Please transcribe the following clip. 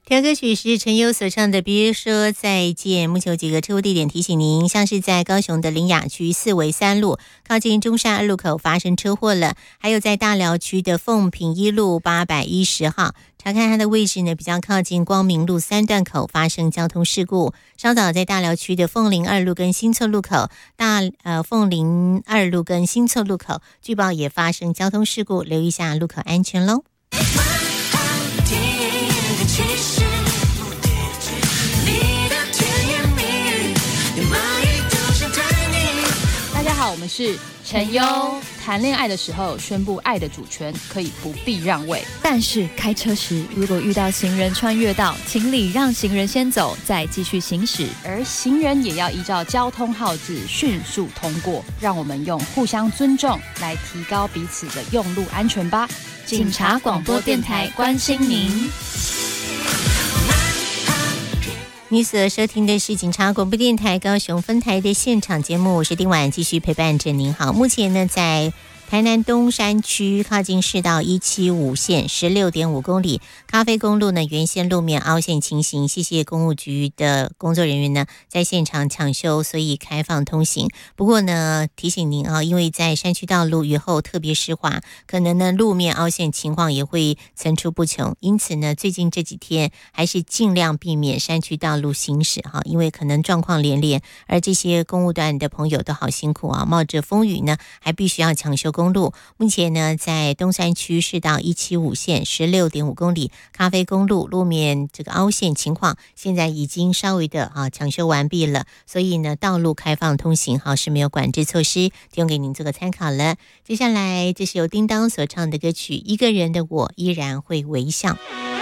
条歌曲是陈优所唱的《别说再见》。目前有几个车祸地点提醒您，像是在高雄的苓雅区四维3路靠近中山2路口发生车祸了，还有在大寮区的凤屏1路810号，查看它的位置呢，比较靠近光明路3段口发生交通事故。稍早在大寮区的凤林2路跟新村路口，凤林2路跟新村路口据报也发生交通事故，留意一下路口安全咯。 大家好，我们是陈优。谈恋爱的时候宣布爱的主权，可以不必让位， 但是开车时如果遇到行人穿越道，请礼让行人先走，再继续行驶， 而行人也要依照交通号志迅速通过。让我们用互相尊重来提高彼此的用路安全吧。 警察广播电台关心您。 你所收听的是警察广播电台高雄分台的现场节目，我是丁婉，继续陪伴着您。好，目前呢在台南东山区靠近市道175线 16.5 公里咖啡公路呢原先路面凹陷情形，谢谢公务局的工作人员呢在现场抢修，所以开放通行。不过呢提醒您啊，因为在山区道路雨后特别湿滑，可能呢路面凹陷情况也会层出不穷，因此呢最近这几天还是尽量避免山区道路行驶哈，因为可能状况连连，而这些公务段的朋友都好辛苦啊，冒着风雨呢还必须要抢修公路。目前呢在东山区市道175线 16.5 公里咖啡公路路面这个凹陷情况现在已经稍微的抢修完毕了，所以呢道路开放通行是没有管制措施，提供给您做个参考了。接下来这是由叮当所唱的歌曲《一个人的我依然会微笑》。